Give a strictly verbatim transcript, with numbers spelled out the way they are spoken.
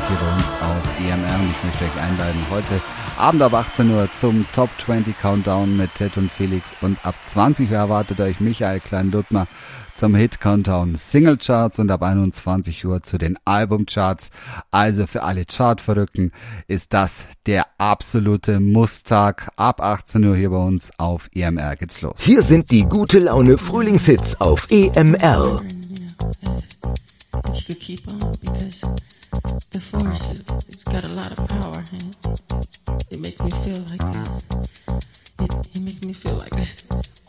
hier bei uns auf E M R. Und ich möchte euch einladen, heute Abend ab achtzehn Uhr zum Top zwanzig Countdown mit Ted und Felix. Und ab zwanzig Uhr erwartet euch Michael Klein-Duttner zum Hit-Countdown Single-Charts und ab einundzwanzig Uhr zu den Album-Charts. Also für alle Chart-Verrückten ist das der absolute Muss-Tag. Ab achtzehn Uhr hier bei uns auf E M R geht's los. Hier sind die gute Laune Frühlingshits auf E M R. You could keep on because the force, it's got a lot of power and it makes me feel like it, it, it makes me feel like